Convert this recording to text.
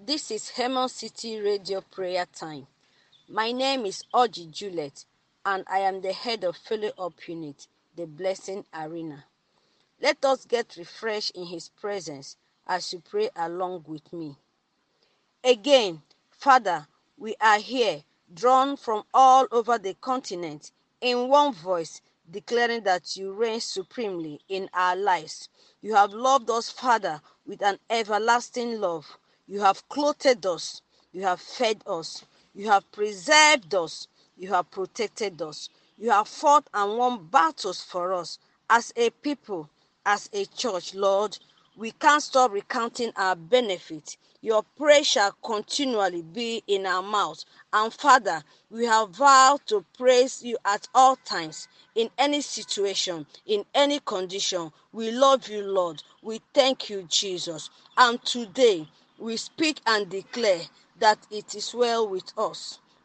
This is Hemon City Radio Prayer Time. My name is Oji Juliet, and I am the head of Follow Up Unit, the Blessing Arena. Let us get refreshed in His presence as you pray along with me. Again, Father, we are here, drawn from all over the continent, in one voice, declaring that you reign supremely in our lives. You have loved us, Father, with an everlasting love. You have clothed us. You have fed us. You have preserved us. You have protected us. You have fought and won battles for us. As a people, as a church, Lord, we can't stop recounting our benefits. Your praise shall continually be in our mouths. And Father, we have vowed to praise you at all times, in any situation, in any condition. We love you, Lord. We thank you, Jesus. And today, we speak and declare that it is well with us.